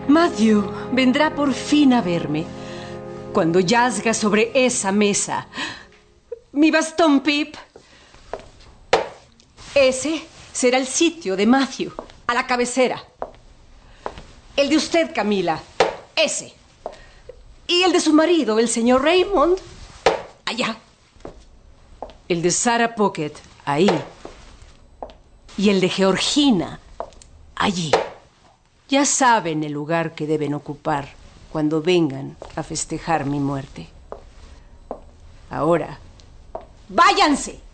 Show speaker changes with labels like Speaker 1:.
Speaker 1: Matthew vendrá por fin a verme cuando yazga sobre esa mesa mi bastón Pip. Ese será el sitio de Matthew, a la cabecera. El de usted, Camila, ese. Y el de su marido, el señor Raymond, allá. El de Sarah Pocket, ahí. Y el de Georgina, allí. Ya saben el lugar que deben ocupar cuando vengan a festejar mi muerte. Ahora, ¡váyanse!